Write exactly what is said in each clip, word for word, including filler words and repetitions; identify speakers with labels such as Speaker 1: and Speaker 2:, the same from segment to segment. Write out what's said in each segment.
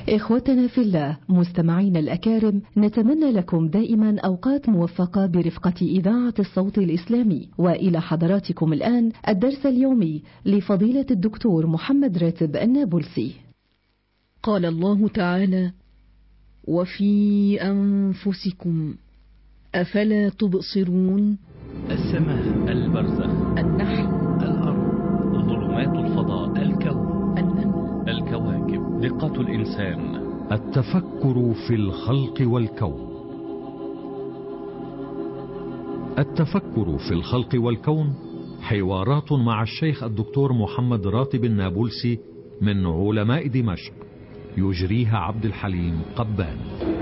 Speaker 1: إخوتنا في الله مستمعين الأكارم، نتمنى لكم دائما أوقات موفقة برفقة إذاعة الصوت الإسلامي. وإلى حضراتكم الآن الدرس اليومي لفضيلة الدكتور محمد راتب النابلسي.
Speaker 2: قال الله تعالى: وفي أنفسكم أفلا تبصرون.
Speaker 3: السماء، البرزخ،
Speaker 2: النحل،
Speaker 3: الأرض، ظلمات الفضاء، الكون،
Speaker 2: النمل،
Speaker 3: الكواكب، دقة الإنسان،
Speaker 4: التفكر في الخلق والكون. التفكر في الخلق والكون حوارات مع الشيخ الدكتور محمد راتب النابلسي من علماء دمشق، يجريها عبد الحليم قبان.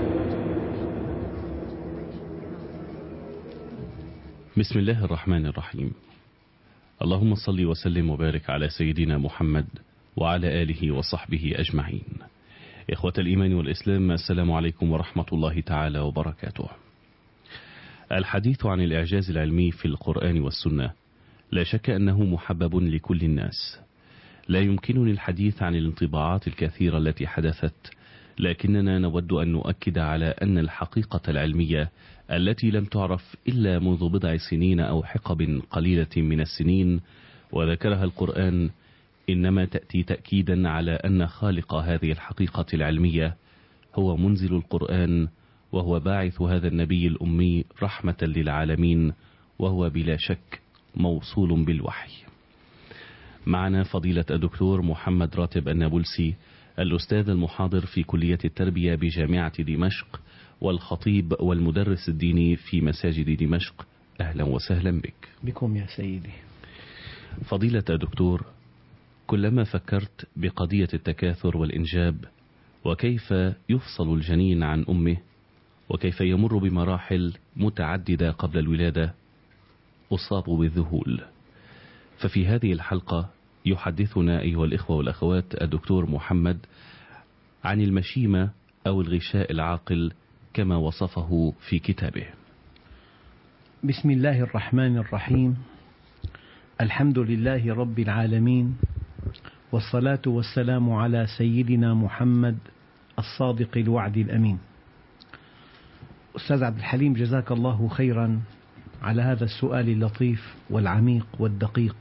Speaker 5: بسم الله الرحمن الرحيم. اللهم صل وسلم وبارك على سيدنا محمد وعلى آله وصحبه أجمعين. إخوة الإيمان والإسلام، السلام عليكم ورحمة الله تعالى وبركاته. الحديث عن الإعجاز العلمي في القرآن والسنة لا شك أنه محبب لكل الناس. لا يمكنني الحديث عن الانطباعات الكثيرة التي حدثت، لكننا نود أن نؤكد على أن الحقيقة العلمية التي لم تعرف إلا منذ بضع سنين أو حقب قليلة من السنين وذكرها القرآن، إنما تأتي تأكيدا على أن خالق هذه الحقيقة العلمية هو منزل القرآن، وهو باعث هذا النبي الأمي رحمة للعالمين، وهو بلا شك موصول بالوحي. معنا فضيلة الدكتور محمد راتب النابلسي، الأستاذ المحاضر في كلية التربية بجامعة دمشق، والخطيب والمدرس الديني في مساجد دمشق. أهلا وسهلا بك.
Speaker 6: بكم يا سيدي.
Speaker 5: فضيلة الدكتور، كلما فكرت بقضية التكاثر والإنجاب وكيف يفصل الجنين عن أمه وكيف يمر بمراحل متعددة قبل الولادة، أصاب بالذهول. ففي هذه الحلقة يحدثنا أيها الإخوة والأخوات الدكتور محمد عن المشيمة أو الغشاء العاقل كما وصفه في كتابه.
Speaker 6: بسم الله الرحمن الرحيم. الحمد لله رب العالمين، والصلاة والسلام على سيدنا محمد الصادق الوعد الأمين. أستاذ عبد الحليم، جزاك الله خيرا على هذا السؤال اللطيف والعميق والدقيق.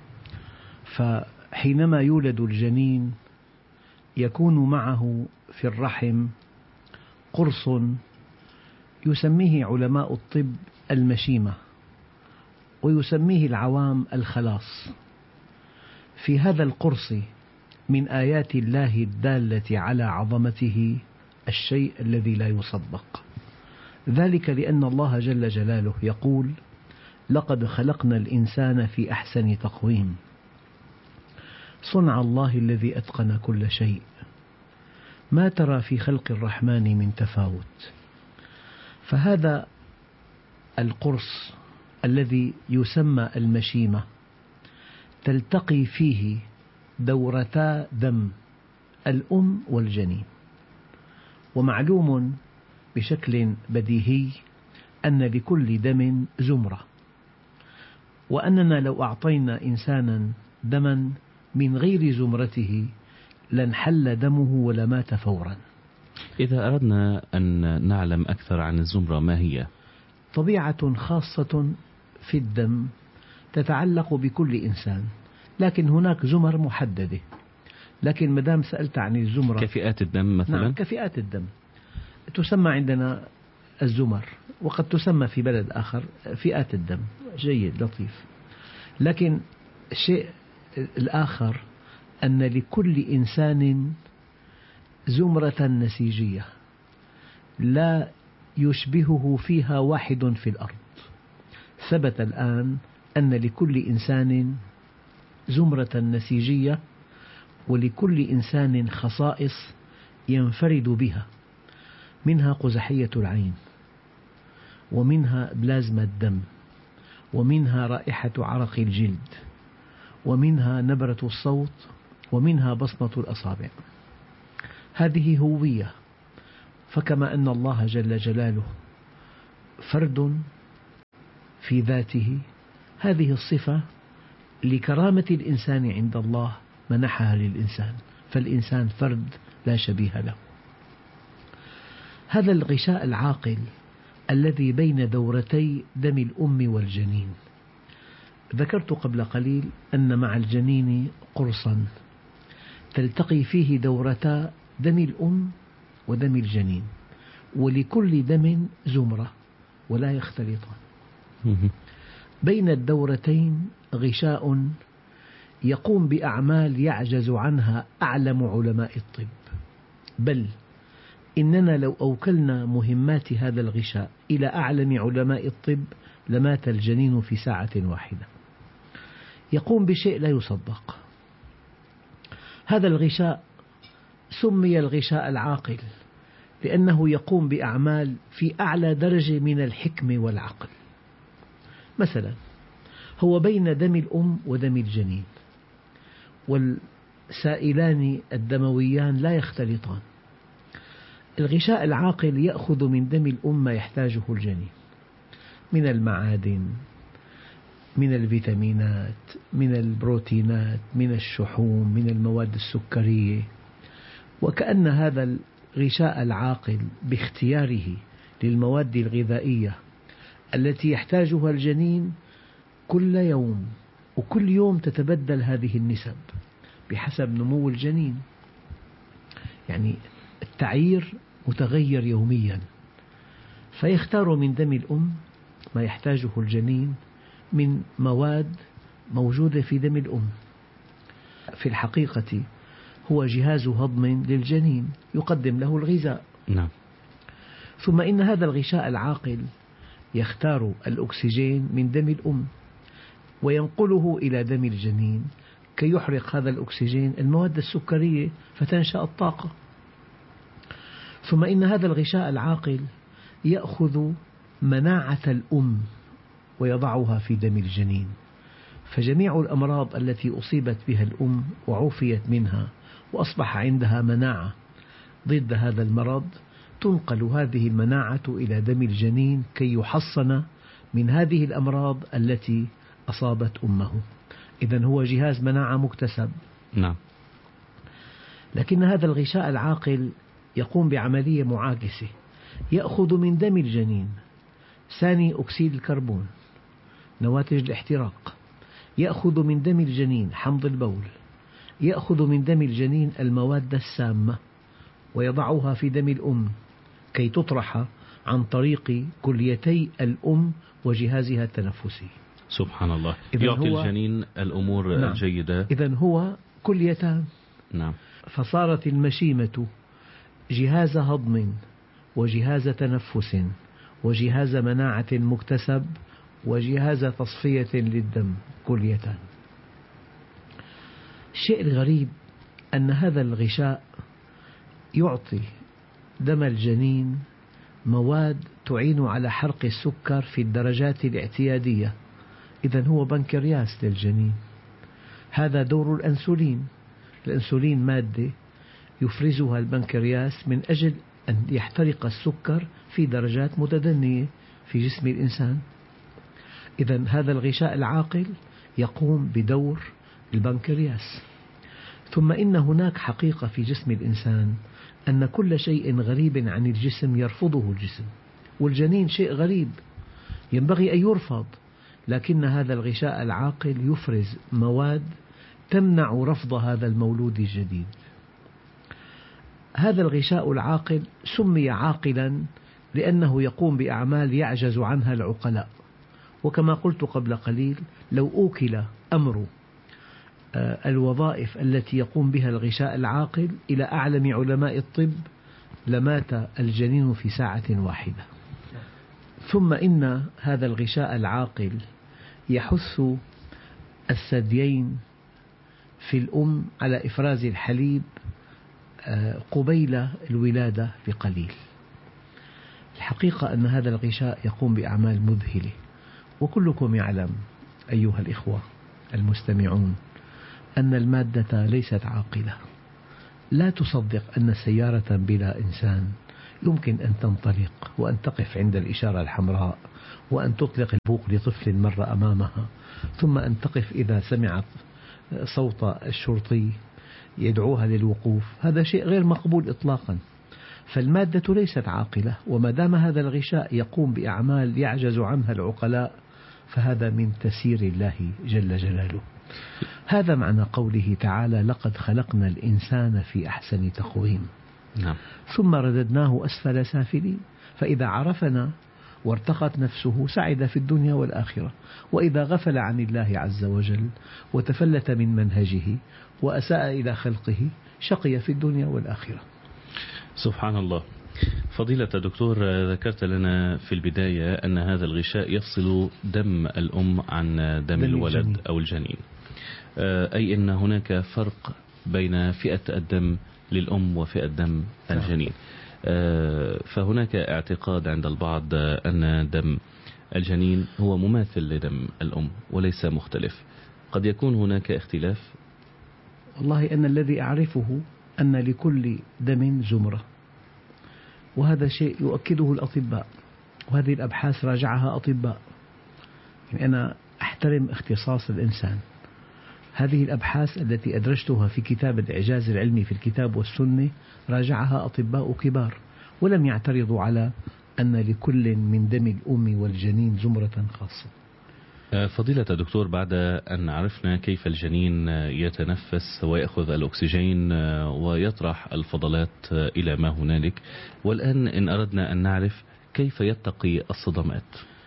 Speaker 6: فحينما يولد الجنين يكون معه في الرحم قرص يسميه علماء الطب المشيمة، ويسميه العوام الخلاص. في هذا القرص من آيات الله الدالة على عظمته الشيء الذي لا يصدق، ذلك لأن الله جل جلاله يقول: لقد خلقنا الإنسان في أحسن تقويم، صنع الله الذي أتقن كل شيء، ما ترى في خلق الرحمن من تفاوت. فهذا القرص الذي يسمى المشيمة تلتقي فيه دورتا دم الأم والجنين. ومعلوم بشكل بديهي أن لكل دم زمرة، وأننا لو أعطينا إنسانا دما من غير زمرته لانحل دمه ولمات فورا.
Speaker 5: إذا أردنا أن نعلم أكثر عن الزمرة، ما هي؟
Speaker 6: طبيعة خاصة في الدم تتعلق بكل إنسان، لكن هناك زمر محددة. لكن مدام سألت عن الزمرة،
Speaker 5: كفئات الدم مثلا؟
Speaker 6: نعم، كفئات الدم تسمى عندنا الزمر، وقد تسمى في بلد آخر فئات الدم. جيد، لطيف. لكن الشيء الآخر أن لكل إنسان زمرة نسيجية لا يشبهه فيها واحد في الأرض. ثبت الآن أن لكل إنسان زمرة نسيجية، ولكل إنسان خصائص ينفرد بها، منها قزحية العين، ومنها بلازما الدم، ومنها رائحة عرق الجلد، ومنها نبرة الصوت، ومنها بصمة الأصابع. هذه هوية. فكما أن الله جل جلاله فرد في ذاته، هذه الصفة لكرامة الإنسان عند الله منحها للإنسان، فالإنسان فرد لا شبيه له. هذا الغشاء العاقل الذي بين دورتي دم الأم والجنين. ذكرت قبل قليل أن مع الجنين قرصا تلتقي فيه دورتا دم الأم ودم الجنين، ولكل دم زمرة ولا يختلطان. بين الدورتين غشاء يقوم بأعمال يعجز عنها أعلم علماء الطب، بل إننا لو أوكلنا مهمات هذا الغشاء إلى أعلم علماء الطب لمات الجنين في ساعة واحدة. يقوم بشيء لا يصدق. هذا الغشاء سمي الغشاء العاقل لأنه يقوم بأعمال في أعلى درجة من الحكمة والعقل. مثلا هو بين دم الأم ودم الجنين، والسائلان الدمويان لا يختلطان. الغشاء العاقل يأخذ من دم الأم ما يحتاجه الجنين من المعادن، من الفيتامينات، من البروتينات، من الشحوم، من المواد السكرية. وكأن هذا الغشاء العاقل باختياره للمواد الغذائية التي يحتاجها الجنين كل يوم، وكل يوم تتبدل هذه النسب بحسب نمو الجنين، يعني التعيير متغير يوميا، فيختار من دم الأم ما يحتاجه الجنين من مواد موجودة في دم الأم. في الحقيقة هو جهاز هضم للجنين يقدم له الغذاء.
Speaker 5: نعم.
Speaker 6: ثم إن هذا الغشاء العاقل يختار الأكسجين من دم الأم وينقله إلى دم الجنين كي يحرق هذا الأكسجين المواد السكرية فتنشأ الطاقة. ثم إن هذا الغشاء العاقل يأخذ مناعة الأم ويضعها في دم الجنين، فجميع الأمراض التي أصيبت بها الأم وعوفيت منها وأصبح عندها مناعة ضد هذا المرض تنقل هذه المناعة إلى دم الجنين كي يحصن من هذه الأمراض التي أصابت أمه. إذن هو جهاز مناعة مكتسب.
Speaker 5: نعم.
Speaker 6: لكن هذا الغشاء العاقل يقوم بعملية معاكسة، يأخذ من دم الجنين ثاني أكسيد الكربون نواتج الاحتراق، يأخذ من دم الجنين حمض البول، يأخذ من دم الجنين المواد السامة ويضعها في دم الأم كي تطرح عن طريق كليتي الأم وجهازها التنفسي.
Speaker 5: سبحان الله. يعطي الجنين الأمور
Speaker 6: نعم.
Speaker 5: الجيدة.
Speaker 6: إذن هو كليتان.
Speaker 5: نعم.
Speaker 6: فصارت المشيمة جهاز هضم وجهاز تنفس وجهاز مناعة مكتسب وجهاز تصفية للدم كليتان. الشيء الغريب أن هذا الغشاء يعطي دم الجنين مواد تعين على حرق السكر في الدرجات الاعتيادية. إذن هو بنكرياس للجنين. هذا دور الأنسولين. الأنسولين مادة يفرزها البنكرياس من أجل أن يحترق السكر في درجات متدنية في جسم الإنسان. إذن هذا الغشاء العاقل يقوم بدور البنكرياس. ثم إن هناك حقيقة في جسم الإنسان أن كل شيء غريب عن الجسم يرفضه الجسم، والجنين شيء غريب ينبغي أن يرفض، لكن هذا الغشاء العاقل يفرز مواد تمنع رفض هذا المولود الجديد. هذا الغشاء العاقل سمي عاقلا لأنه يقوم بأعمال يعجز عنها العقلاء. وكما قلت قبل قليل لو أوكل أمر الوظائف التي يقوم بها الغشاء العاقل إلى أعلم علماء الطب لمات الجنين في ساعة واحدة. ثم إن هذا الغشاء العاقل يحث الثديين في الأم على إفراز الحليب قبيل الولادة بقليل. الحقيقة أن هذا الغشاء يقوم بأعمال مذهلة، وكلكم يعلم أيها الإخوة المستمعون أن المادة ليست عاقلة. لا تصدق أن سيارة بلا إنسان يمكن أن تنطلق وأن تقف عند الإشارة الحمراء وأن تطلق البوق لطفل مر أمامها ثم أن تقف إذا سمعت صوت الشرطي يدعوها للوقوف. هذا شيء غير مقبول إطلاقا. فالمادة ليست عاقلة، وما دام هذا الغشاء يقوم بأعمال يعجز عنها العقلاء فهذا من تسيير الله جل جلاله. هذا معنى قوله تعالى: لقد خلقنا الإنسان في أحسن تقويم.
Speaker 5: نعم.
Speaker 6: ثم رددناه أسفل سافلين. فإذا عرفنا وارتقت نفسه سعد في الدنيا والآخرة، وإذا غفل عن الله عز وجل وتفلت من منهجه وأساء إلى خلقه شقي في الدنيا والآخرة.
Speaker 5: سبحان الله. فضيلة الدكتور، ذكرت لنا في البداية أن هذا الغشاء يفصل دم الأم عن دم, دم الولد الجنين. أو الجنين، أي أن هناك فرق بين فئة الدم للأم وفئة دم الجنين. فهناك اعتقاد عند البعض أن دم الجنين هو مماثل لدم الأم وليس مختلف، قد يكون هناك اختلاف؟
Speaker 6: والله أنا الذي أعرفه أن لكل دم زمرة، وهذا شيء يؤكده الأطباء، وهذه الأبحاث راجعها أطباء. يعني أنا أحترم اختصاص الإنسان. هذه الأبحاث التي أدرجتها في كتاب الإعجاز العلمي في الكتاب والسنة راجعها أطباء كبار، ولم يعترضوا على أن لكل من دم الأم والجنين زمرة خاصة.
Speaker 5: فضيلة دكتور، بعد أن عرفنا كيف الجنين يتنفس ويأخذ الأكسجين ويطرح الفضلات إلى ما هنالك، والآن إن أردنا أن نعرف كيف يتقي الصدمات.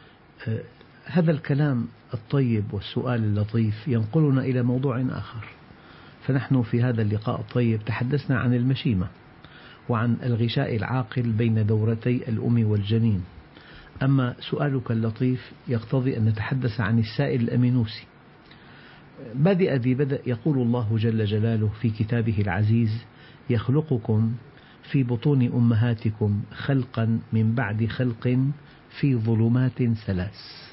Speaker 6: هذا الكلام الطيب والسؤال اللطيف ينقلنا إلى موضوع آخر. فنحن في هذا اللقاء الطيب تحدثنا عن المشيمة وعن الغشاء العاقل بين دورتي الأم والجنين. أما سؤالك اللطيف يقتضي أن نتحدث عن السائل الأمينوسي. بادئ ذي بدء، يقول الله جل جلاله في كتابه العزيز: يخلقكم في بطون أمهاتكم خلقا من بعد خلق في ظلمات ثلاث.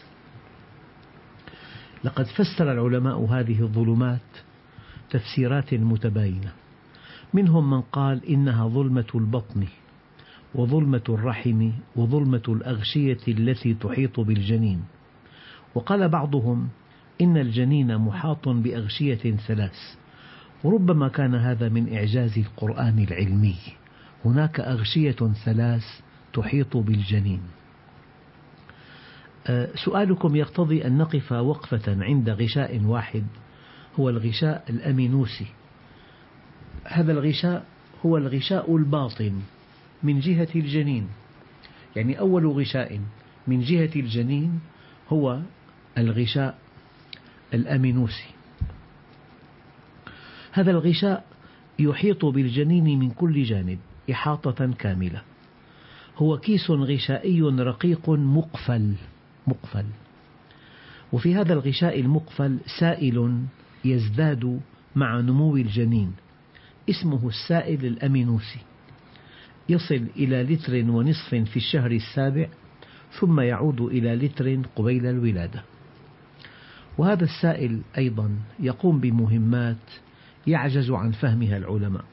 Speaker 6: لقد فسر العلماء هذه الظلمات تفسيرات متباينة، منهم من قال إنها ظلمة البطن وظلمة الرحم وظلمة الأغشية التي تحيط بالجنين، وقال بعضهم إن الجنين محاط بأغشية ثلاث، وربما كان هذا من إعجاز القرآن العلمي. هناك أغشية ثلاث تحيط بالجنين. سؤالكم يقتضي أن نقف وقفة عند غشاء واحد، هو الغشاء الأمينوسي. هذا الغشاء هو الغشاء الباطن من جهة الجنين، يعني أول غشاء من جهة الجنين هو الغشاء الأمينوسي. هذا الغشاء يحيط بالجنين من كل جانب إحاطة كاملة. هو كيس غشائي رقيق مقفل مقفل وفي هذا الغشاء المقفل سائل يزداد مع نمو الجنين، اسمه السائل الأمينوسي، يصل إلى لتر ونصف في الشهر السابع، ثم يعود إلى لتر قبيل الولادة. وهذا السائل أيضا يقوم بمهمات يعجز عن فهمها العلماء.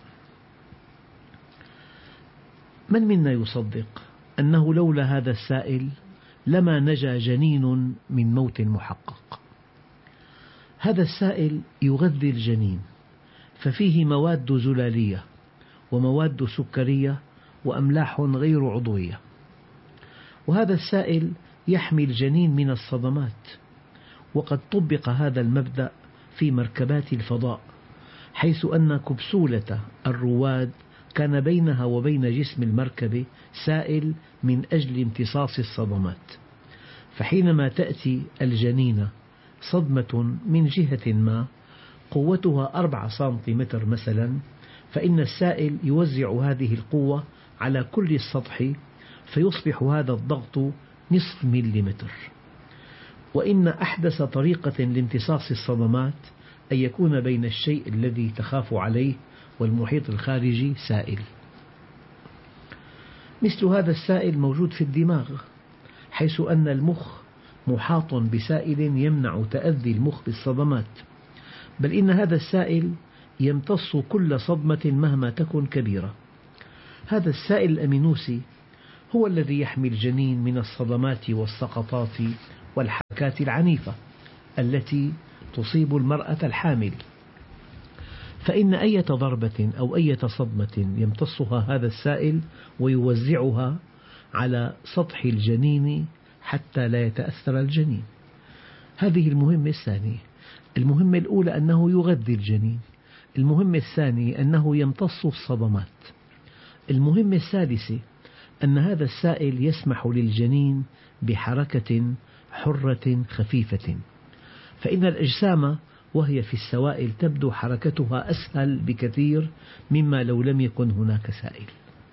Speaker 6: من منا يصدق أنه لولا هذا السائل لما نجا جنين من موت محقق؟ هذا السائل يغذي الجنين، ففيه مواد زلالية ومواد سكرية وأملاح غير عضوية، وهذا السائل يحمي الجنين من الصدمات. وقد طبق هذا المبدأ في مركبات الفضاء، حيث أن كبسولة الرواد كان بينها وبين جسم المركبة سائل من أجل امتصاص الصدمات. فحينما تأتي الجنين صدمة من جهة ما قوتها أربعة سنتيمتر مثلا، فإن السائل يوزع هذه القوة على كل السطح، فيصبح هذا الضغط نصف مليمتر. وإن أحدث طريقة لامتصاص الصدمات أن يكون بين الشيء الذي تخاف عليه والمحيط الخارجي سائل. مثل هذا السائل موجود في الدماغ، حيث أن المخ محاط بسائل يمنع تأذي المخ بالصدمات، بل إن هذا السائل يمتص كل صدمة مهما تكن كبيرة. هذا السائل الأمينوسي هو الذي يحمي الجنين من الصدمات والسقطات والحركات العنيفة التي تصيب المرأة الحامل. فإن أي ضربة أو أي صدمة يمتصها هذا السائل ويوزعها على سطح الجنين حتى لا يتأثر الجنين. هذه المهمة الثانية. المهمة الأولى أنه يغذي الجنين. المهمة الثانية أنه يمتص الصدمات. المهمة الثالثة أن هذا السائل يسمح للجنين بحركة حرة خفيفة، فإن الأجسام وهي في السوائل تبدو حركتها أسهل بكثير مما لو لم يكن هناك سائل.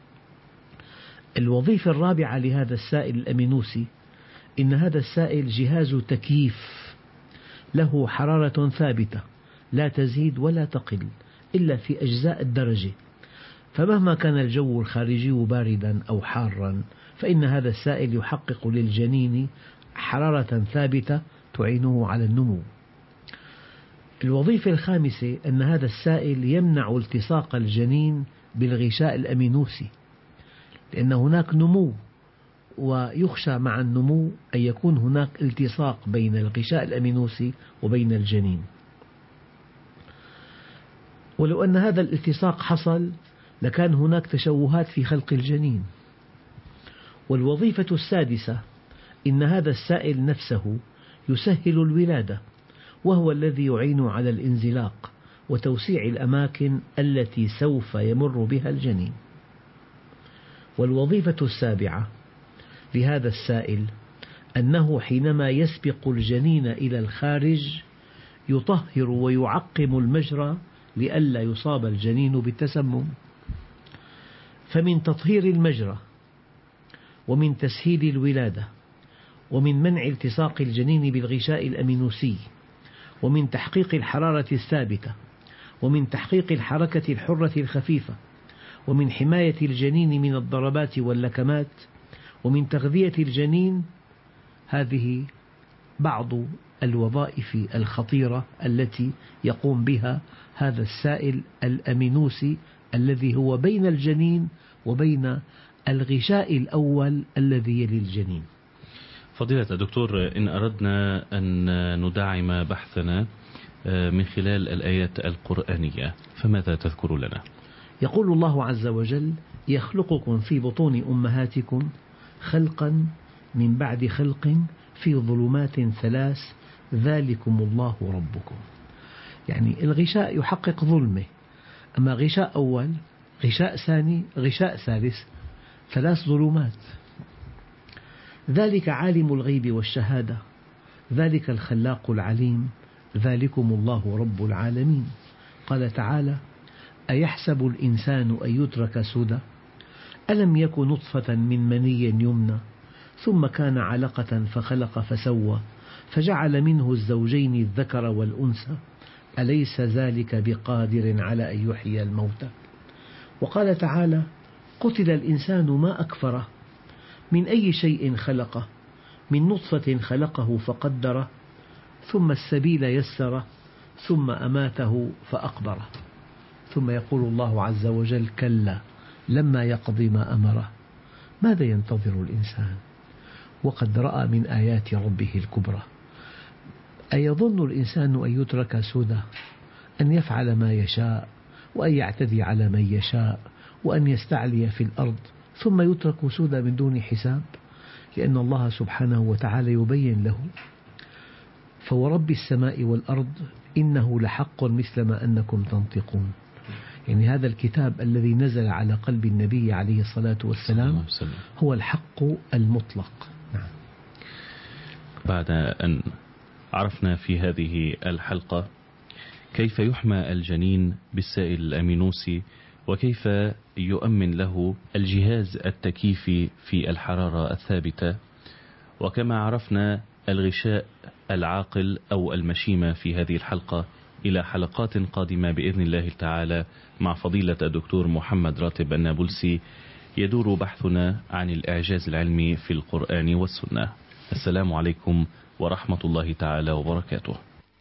Speaker 6: الوظيفة الرابعة لهذا السائل الأمينوسي إن هذا السائل جهاز تكييف له حرارة ثابتة لا تزيد ولا تقل إلا في أجزاء الدرجة، فمهما كان الجو الخارجي باردا أو حارا فإن هذا السائل يحقق للجنين حرارة ثابتة تعينه على النمو. الوظيفة الخامسة أن هذا السائل يمنع التصاق الجنين بالغشاء الأمينوسي، لأن هناك نمو ويخشى مع النمو أن يكون هناك التصاق بين الغشاء الأمينوسي وبين الجنين، ولو أن هذا الالتصاق حصل لكان هناك تشوهات في خلق الجنين. والوظيفة السادسة إن هذا السائل نفسه يسهل الولادة، وهو الذي يعين على الانزلاق وتوسيع الأماكن التي سوف يمر بها الجنين. والوظيفة السابعة لهذا السائل أنه حينما يسبق الجنين إلى الخارج يطهر ويعقم المجرى لئلا يصاب الجنين بالتسمم. فمن تطهير المجرى ومن تسهيل الولادة ومن منع التصاق الجنين بالغشاء الأمينوسي ومن تحقيق الحرارة الثابتة ومن تحقيق الحركة الحرة الخفيفة ومن حماية الجنين من الضربات واللكمات ومن تغذية الجنين، هذه بعض الوظائف الخطيرة التي يقوم بها هذا السائل الأمينوسي الذي هو بين الجنين وبين الغشاء الأول الذي يلي الجنين.
Speaker 5: فضيلة الدكتور، إن أردنا أن ندعم بحثنا من خلال الآيات القرآنية فماذا تذكر لنا؟
Speaker 6: يقول الله عز وجل: يخلقكم في بطون أمهاتكم خلقا من بعد خلق في ظلمات ثلاث ذلكم الله ربكم. يعني الغشاء يحقق ظلمة، أما غشاء أول، غشاء ثاني، غشاء ثالث، ثلاث ظلمات. ذلك عالم الغيب والشهادة، ذلك الخلاق العليم، ذلكم الله رب العالمين. قال تعالى: أيحسب الإنسان أن يترك سدى ألم يك نطفة من مني يمنى ثم كان علقة فخلق فسوى فجعل منه الزوجين الذكر والأنثى أليس ذلك بقادر على أن يحيي الموتى. وقال تعالى: قتل الإنسان ما أكفره من أي شيء خلقه من نطفة خلقه فقدره ثم السبيل يسره ثم أماته فأقبره. ثم يقول الله عز وجل: كلا لما يقض ما أمره ماذا ينتظر الإنسان وقد رأى من آيات ربه الكبرى. أيظن الإنسان أن يترك سدى، أن يفعل ما يشاء وأن يعتدي على من يشاء وأن يستعلي في الأرض ثم يترك سدى من دون حساب؟ لأن الله سبحانه وتعالى يبين له: فورب السماء والأرض إنه لحق مثل ما أنكم تنطقون. يعني هذا الكتاب الذي نزل على قلب النبي عليه الصلاة والسلام هو الحق المطلق. نعم.
Speaker 5: بعد أن عرفنا في هذه الحلقة كيف يحمى الجنين بالسائل الأمينوسي وكيف يؤمن له الجهاز التكييفي في الحرارة الثابتة، وكما عرفنا الغشاء العاقل أو المشيمة في هذه الحلقة، إلى حلقات قادمة بإذن الله تعالى مع فضيلة الدكتور محمد راتب النابلسي يدور بحثنا عن الإعجاز العلمي في القرآن والسنة. السلام عليكم ورحمة الله تعالى وبركاته.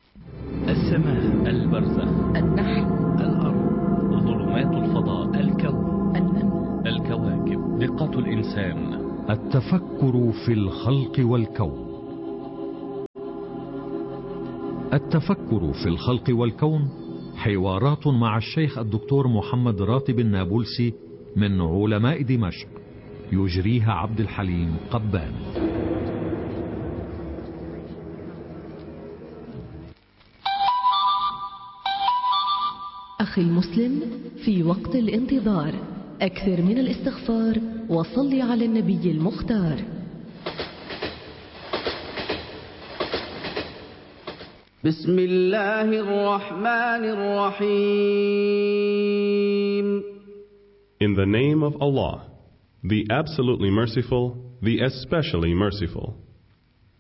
Speaker 3: السماء، البرزخ،
Speaker 2: النحل،
Speaker 3: الأرض، ظلمات الفضاء، الكون،
Speaker 2: النمل،
Speaker 3: الكواكب، دقة الإنسان،
Speaker 4: التفكر في الخلق والكون. التفكر في الخلق والكون حوارات مع الشيخ الدكتور محمد راتب النابلسي من علماء دمشق، يجريها عبد الحليم قبان.
Speaker 1: أخي المسلم، في وقت الانتظار أكثر من الاستغفار وصل على النبي المختار.
Speaker 7: بسم الله الرحمن الرحيم.
Speaker 8: In the name of Allah, the absolutely merciful, the especially merciful.